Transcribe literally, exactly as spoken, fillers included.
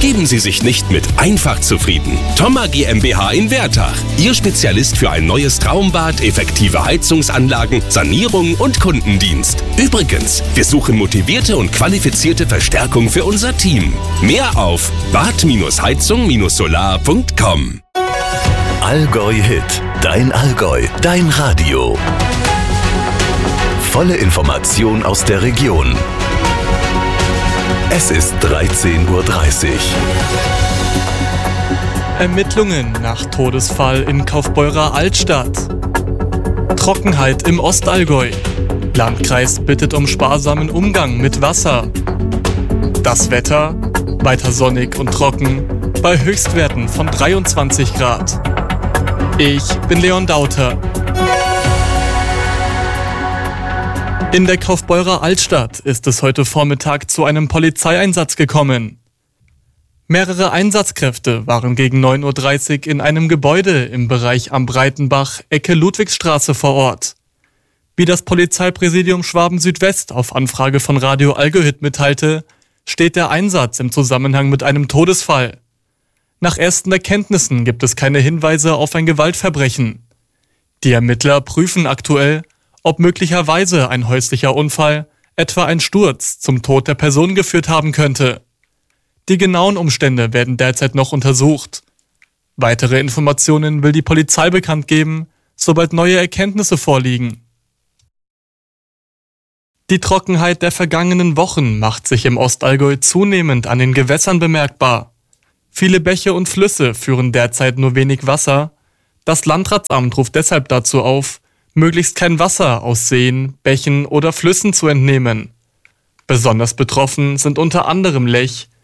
Geben Sie sich nicht mit einfach zufrieden. Thoma GmbH in Wertach. Ihr Spezialist für ein neues Traumbad, effektive Heizungsanlagen, Sanierung und Kundendienst. Übrigens, wir suchen motivierte und qualifizierte Verstärkung für unser Team. Mehr auf bad heizung solar punkt com. Allgäu Hit. Dein Allgäu. Dein Radio. Volle Information aus der Region. Es ist dreizehn Uhr dreißig. Ermittlungen nach Todesfall in Kaufbeurer Altstadt. Trockenheit im Ostallgäu. Landkreis bittet um sparsamen Umgang mit Wasser. Das Wetter, weiter sonnig und trocken, bei Höchstwerten von dreiundzwanzig Grad. Ich bin Leon Dauter. In der Kaufbeurer Altstadt ist es heute Vormittag zu einem Polizeieinsatz gekommen. Mehrere Einsatzkräfte waren gegen neun Uhr dreißig in einem Gebäude im Bereich Am Breitenbach, Ecke Ludwigsstraße vor Ort. Wie das Polizeipräsidium Schwaben Südwest auf Anfrage von Radio Allgäu Hit mitteilte, steht der Einsatz im Zusammenhang mit einem Todesfall. Nach ersten Erkenntnissen gibt es keine Hinweise auf ein Gewaltverbrechen. Die Ermittler prüfen aktuell, ob möglicherweise ein häuslicher Unfall, etwa ein Sturz, zum Tod der Person geführt haben könnte. Die genauen Umstände werden derzeit noch untersucht. Weitere Informationen will die Polizei bekannt geben, sobald neue Erkenntnisse vorliegen. Die Trockenheit der vergangenen Wochen macht sich im Ostallgäu zunehmend an den Gewässern bemerkbar. Viele Bäche und Flüsse führen derzeit nur wenig Wasser. Das Landratsamt ruft deshalb dazu auf, möglichst kein Wasser aus Seen, Bächen oder Flüssen zu entnehmen. Besonders betroffen sind unter anderem Lech,